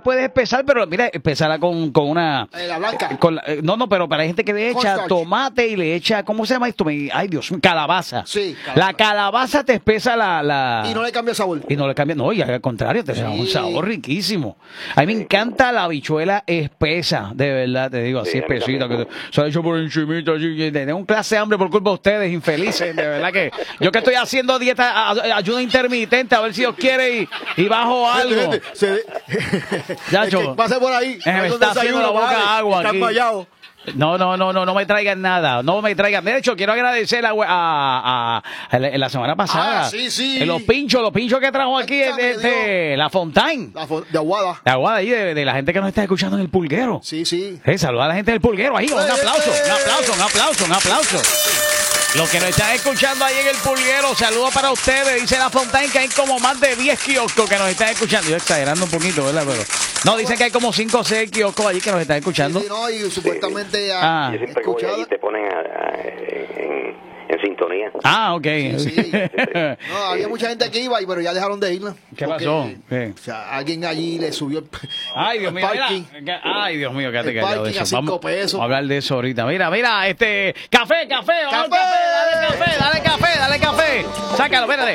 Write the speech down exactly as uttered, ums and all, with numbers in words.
puedes espesar, pero mira, espesarla con, con una... Eh, la blanca. Con la, no, no, pero para hay gente que le echa Cornstarch. tomate y le echa, ¿cómo se llama esto? Me- Ay, Dios mío, calabaza. Sí, calabaza. La calabaza te espesa la... la... Y no le cambia el sabor. Y no le cambia, no, y al contrario, te da un Sí. sabor riquísimo. A mí me encanta la habichuela espesa, de verdad, te digo, así Sí, a mí espesita, que también. se ha hecho por encimita, así, que tengo un clase de hambre por culpa de ustedes, infelices, de verdad que yo que estoy haciendo dieta, a- a- ayuda intermitente, a ver si Dios quiere y, y bajo algo. Gente, se- Ya, el yo- que pase por ahí. Eh, me hay está donde haciendo la desayuno, boca vale, agua está aquí. empallado. No, no, no, no, no me traigan nada, no me traigan. De hecho, quiero agradecer a, a, a- a la, la semana pasada. Ah, sí, sí. eh, Los pinchos, los pinchos que trajo aquí Esta de, me de La Fontaine. La fo- de Aguada. La aguada ahí de, de la gente que nos está escuchando en el pulguero. Sí, sí. Eh, saluda a la gente del pulguero ahí, un aplauso, un aplauso, un aplauso, un aplauso. Los que nos están escuchando ahí en el pulguero, saludos para ustedes. Dice La Fontaine que hay como más de diez kioscos que nos están escuchando. Yo exagerando un poquito, ¿verdad? Pero no, dicen que hay como cinco o seis kioscos allí que nos están escuchando. Sí, sí, no, y supuestamente Ah. ah, Yo siempre que voy escuchado- allí te ponen a- a- en, en sintonía. Ah, ok. Sí, sí. No, había mucha gente que iba, y- pero ya dejaron de ir. ¿no? ¿Qué Porque, pasó? ¿Qué? O sea, alguien allí le subió el, Ay, Dios el mío, parking. mira. Ay, Dios mío, quédate El callado de parking a eso. cinco Vamos pesos. a hablar de eso ahorita. Mira, mira, este. Café, café, vamos al ¡Café! café, dale café, dale café, dale café. Sácalo, espérate.